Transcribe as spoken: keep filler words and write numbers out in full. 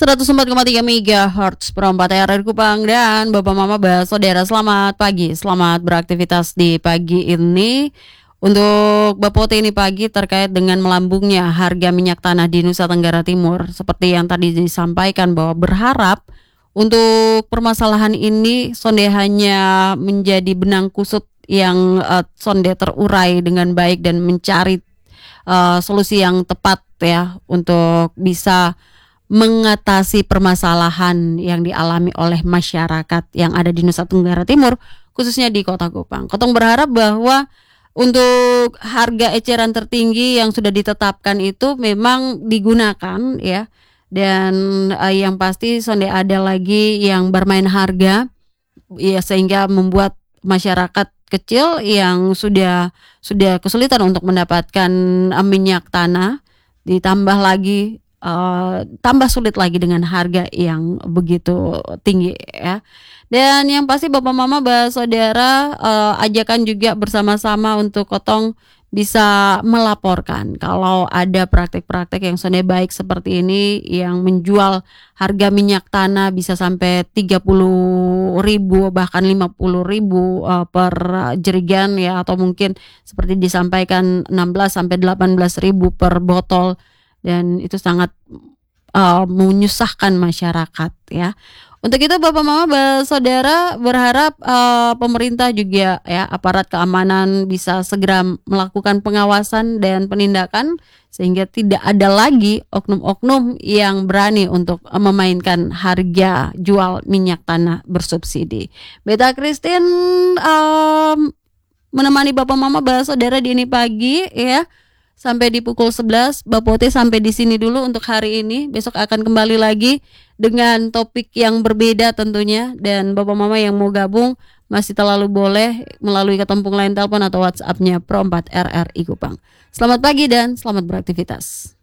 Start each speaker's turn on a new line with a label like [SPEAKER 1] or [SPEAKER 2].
[SPEAKER 1] seratus empat koma tiga megahertz perempat R R I Kupang. Dan Bapak Mama Saudara, selamat pagi, selamat beraktivitas di pagi ini. Untuk Bapote ini pagi terkait dengan melambungnya harga minyak tanah di Nusa Tenggara Timur, seperti yang tadi disampaikan bahwa berharap untuk permasalahan ini sonde hanya menjadi benang kusut yang uh, sonde terurai dengan baik dan mencari uh, solusi yang tepat ya untuk bisa mengatasi permasalahan yang dialami oleh masyarakat yang ada di Nusa Tenggara Timur, khususnya di Kota Kupang. Kotong berharap bahwa untuk harga eceran tertinggi yang sudah ditetapkan itu memang digunakan ya, dan uh, yang pasti sonde ada lagi yang bermain harga ya, sehingga membuat masyarakat kecil yang sudah sudah kesulitan untuk mendapatkan uh, minyak tanah ditambah lagi Uh, tambah sulit lagi dengan harga yang begitu tinggi ya. Dan yang pasti Bapak Mama Saudara, uh, ajakan juga bersama-sama untuk Kotong bisa melaporkan kalau ada praktek-praktek yang sonde baik seperti ini, yang menjual harga minyak tanah bisa sampai tiga puluh ribu bahkan lima puluh ribu uh, per jerigen ya, atau mungkin seperti disampaikan enam belas sampai delapan belas ribu per botol. Dan itu sangat uh, menyusahkan masyarakat ya. Untuk itu Bapak Mama Saudara berharap uh, pemerintah juga ya, aparat keamanan bisa segera melakukan pengawasan dan penindakan sehingga tidak ada lagi oknum-oknum yang berani untuk uh, memainkan harga jual minyak tanah bersubsidi. Beta Christine um, menemani Bapak Mama Saudara di ini pagi ya. Sampai di pukul sebelas, Bapote sampai di sini dulu untuk hari ini. Besok akan kembali lagi dengan topik yang berbeda tentunya. Dan Bapak Mama yang mau gabung masih terlalu boleh melalui ketempung line telepon atau WhatsApp-nya Pro empat R R I Kupang. Selamat pagi dan selamat beraktivitas.